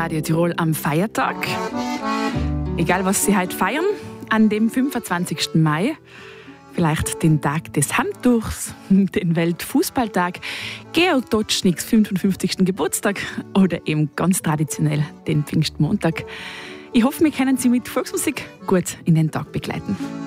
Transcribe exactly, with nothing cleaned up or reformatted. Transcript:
Radio Tirol am Feiertag. Egal, was Sie heute feiern, an dem fünfundzwanzigsten Mai, vielleicht den Tag des Handtuchs, den Weltfußballtag, Georg Totschniks fünfundfünfzigsten Geburtstag oder eben ganz traditionell den Pfingstmontag. Ich hoffe, wir können Sie mit Volksmusik gut in den Tag begleiten.